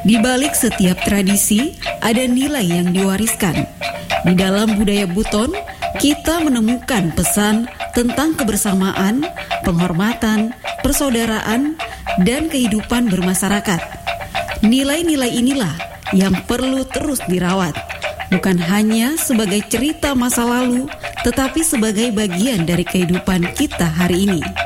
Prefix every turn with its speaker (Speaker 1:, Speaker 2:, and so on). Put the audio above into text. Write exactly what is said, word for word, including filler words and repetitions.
Speaker 1: Di balik setiap tradisi, ada nilai yang diwariskan. Di dalam budaya Buton, kita menemukan pesan tentang kebersamaan, penghormatan, persaudaraan, dan kehidupan bermasyarakat. Nilai-nilai inilah yang perlu terus dirawat, bukan hanya sebagai cerita masa lalu, tetapi sebagai bagian dari kehidupan kita hari ini.